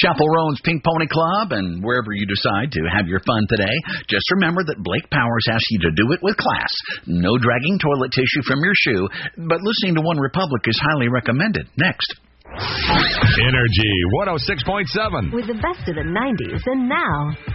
Chapel Roan's Pink Pony Club, and wherever you decide to have your fun today, just remember that Blake Powers asks you to do it with class. No dragging toilet tissue from your shoe, but listening to One Republic is highly recommended. Next. Energy 106.7. With the best of the 90s and now.